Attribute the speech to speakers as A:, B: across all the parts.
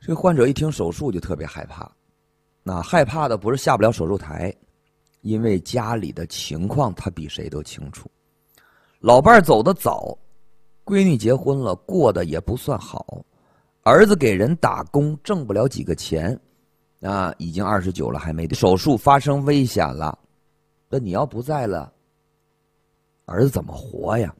A: 这患者一听手术就特别害怕，那害怕的不是下不了手术台，因为家里的情况他比谁都清楚。老伴儿走得早，闺女结婚了，过得也不算好，儿子给人打工挣不了几个钱，已经29了还没手术发生危险了，那你要不在了，儿子怎么活呀？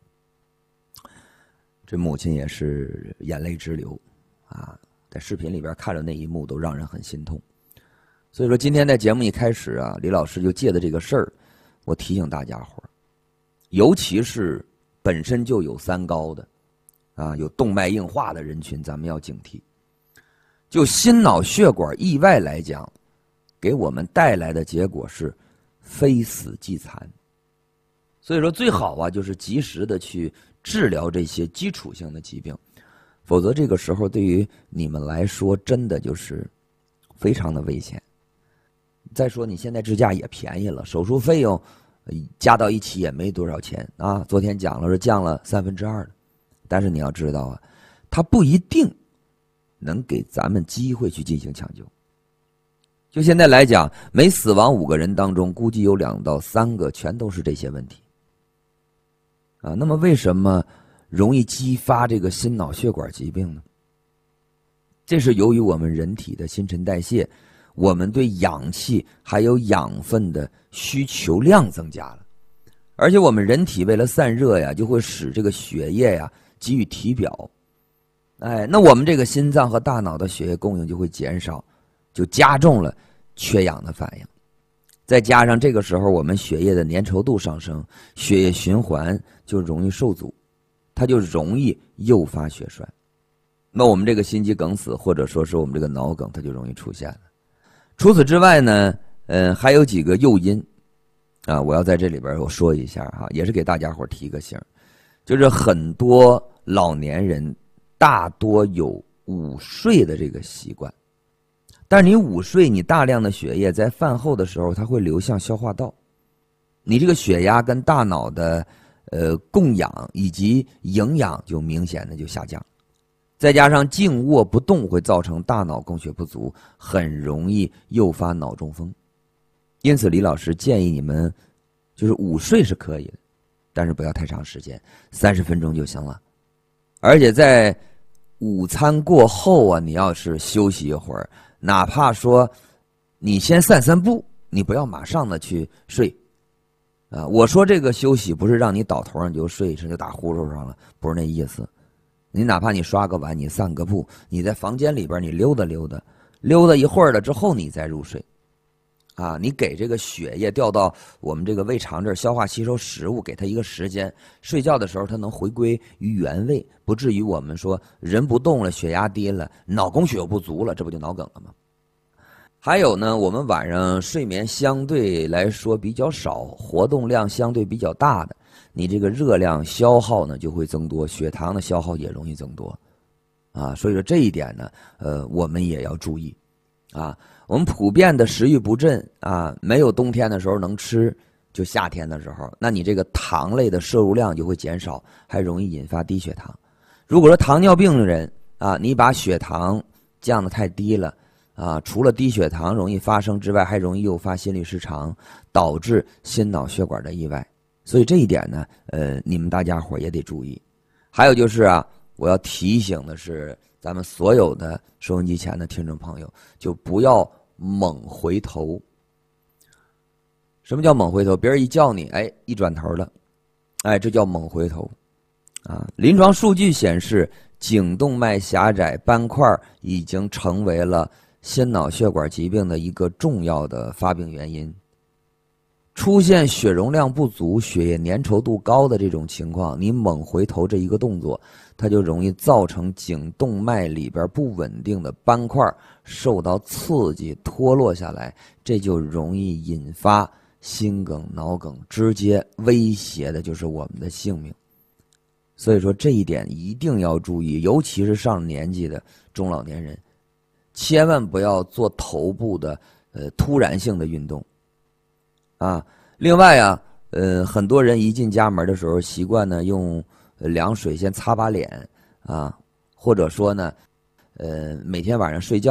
A: 这母亲也是眼泪直流在视频里边看着那一幕都让人很心痛。所以说今天在节目一开始李老师就借的这个事儿，我提醒大家伙儿，尤其是本身就有三高的有动脉硬化的人群，咱们要警惕。就心脑血管意外来讲，给我们带来的结果是非死即残。所以说最好就是及时的去治疗这些基础性的疾病，否则这个时候对于你们来说真的就是非常的危险。再说你现在支架也便宜了，手术费用加到一起也没多少钱昨天讲了是降了2/3的，但是你要知道它不一定能给咱们机会去进行抢救。就现在来讲，每死亡5个人当中，估计有2到3个全都是这些问题那么为什么容易激发这个心脑血管疾病呢？这是由于我们人体的新陈代谢，我们对氧气还有养分的需求量增加了，而且我们人体为了散热就会使这个血液给予体表，那我们这个心脏和大脑的血液供应就会减少，就加重了缺氧的反应。再加上这个时候我们血液的粘稠度上升，血液循环就容易受阻，它就容易诱发血栓。那我们这个心肌梗死或者说是我们这个脑梗它就容易出现了。除此之外呢还有几个诱因我要在这里边我说一下也是给大家伙提个醒，就是很多老年人大多有午睡的这个习惯，但是你午睡，你大量的血液在饭后的时候它会流向消化道，你这个血压跟大脑的供氧以及营养就明显的就下降，再加上静卧不动会造成大脑供血不足，很容易诱发脑中风。因此李老师建议你们就是午睡是可以的，但是不要太长时间，30分钟就行了。而且在午餐过后你要是休息一会儿，哪怕说你先散散步，你不要马上的去睡我说这个休息不是让你倒头上就睡，就打呼噜上了，不是那意思。你哪怕你刷个碗，你散个步，你在房间里边你溜达溜达，溜达一会儿了之后你再入睡你给这个血液调到我们这个胃肠这儿消化吸收食物，给它一个时间，睡觉的时候它能回归于原位，不至于我们说人不动了，血压低了，脑供血又不足了，这不就脑梗了吗？还有呢，我们晚上睡眠相对来说比较少，活动量相对比较大的，你这个热量消耗呢就会增多，血糖的消耗也容易增多所以说这一点呢我们也要注意我们普遍的食欲不振没有冬天的时候能吃，就夏天的时候，那你这个糖类的摄入量就会减少，还容易引发低血糖。如果说糖尿病的人你把血糖降得太低了除了低血糖容易发生之外，还容易诱发心律失常，导致心脑血管的意外。所以这一点呢你们大家伙也得注意。还有就是我要提醒的是，咱们所有的收音机前的听众朋友，就不要猛回头。什么叫猛回头？别人一叫你一转头了这叫猛回头临床数据显示，颈动脉狭窄斑块已经成为了心脑血管疾病的一个重要的发病原因。出现血容量不足、血液粘稠度高的这种情况，你猛回头这一个动作，它就容易造成颈动脉里边不稳定的斑块受到刺激脱落下来，这就容易引发心梗、脑梗，直接威胁的就是我们的性命。所以说这一点一定要注意，尤其是上年纪的中老年人，千万不要做头部的突然性的运动另外很多人一进家门的时候习惯呢用凉水先擦把脸或者说呢每天晚上睡觉